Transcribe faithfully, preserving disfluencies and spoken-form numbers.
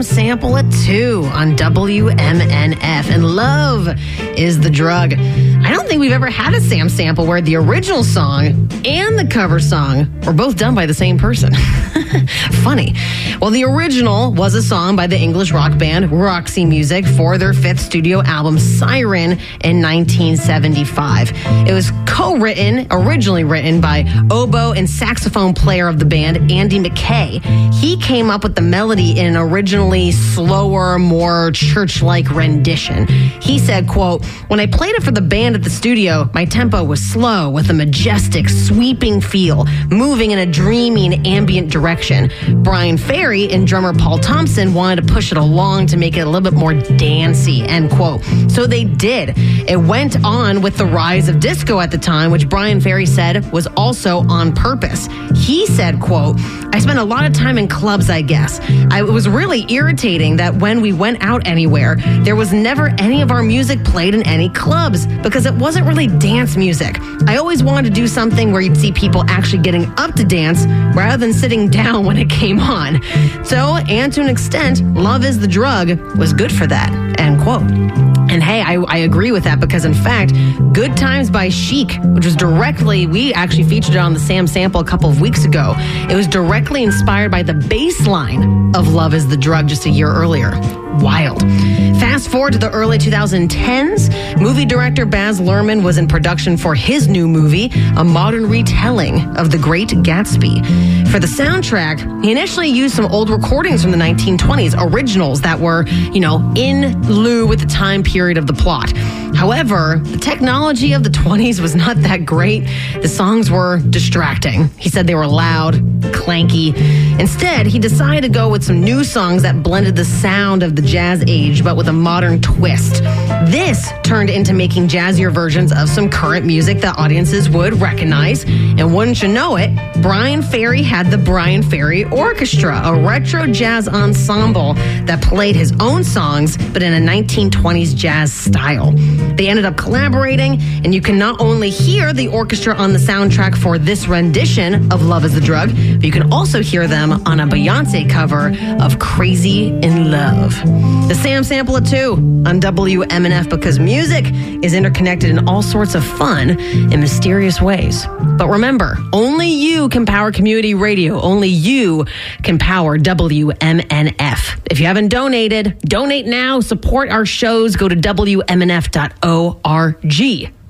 Sam Sample at two on W M N F. And Love is the Drug. I don't think we've ever had a Sam Sample where the original song and the cover song were both done by the same person. Funny. Well, the original was a song by the English rock band Roxy Music for their fifth studio album Siren in nineteen seventy-five. It was co-written, originally written by oboe and saxophone player of the band, Andy McKay. He came up with the melody in an originally slower, more church-like rendition. He said, quote, "When I played it for the band at the studio, my tempo was slow with a majestic, sweeping feel, moving in a dreamy and ambient direction. Brian Ferry and drummer Paul Thompson wanted to push it along to make it a little bit more dancey," end quote. So they did. It went on with the rise of disco at the time, which Brian Ferry said was also on purpose. He said, quote, "I spent a lot of time in clubs, I guess. I, it was really irritating that when we went out anywhere, there was never any of our music played in any clubs because it wasn't really dance music. I always wanted to do something where you'd see people actually getting up to dance rather than sitting down when it came on. So, and to an extent, Love is the Drug was good for that," end quote. And hey, I, I agree with that because, in fact, Good Times by Chic, which was directly, we actually featured it on the Sam Sample a couple of weeks ago. It was directly inspired by the bass line of Love is the Drug just a year earlier. Wild. Fast forward to the early twenty tens, movie director Baz Luhrmann was in production for his new movie, a modern retelling of The Great Gatsby. For the soundtrack, he initially used some old recordings from the nineteen twenties, originals that were, you know, in lieu with the time period of the plot. However, the technology of the twenties was not that great. The songs were distracting. He said they were loud, clanky. Instead, he decided to go with some new songs that blended the sound of the jazz age, but with a modern twist. This turned into making jazzier versions of some current music that audiences would recognize. And wouldn't you know it, Brian Ferry had the Brian Ferry Orchestra, a retro jazz ensemble that played his own songs, but in a nineteen twenties jazz style. They ended up collaborating, and you can not only hear the orchestra on the soundtrack for this rendition of Love is the Drug, but you can also hear them on a Beyonce cover of Crazy in Love. The Sam Sample at two on W M N F, because music is interconnected in all sorts of fun and mysterious ways. But remember, only you can power community radio. Only you can power W M N F. If you haven't donated, donate now. Support our shows. Go to W M N F dot org.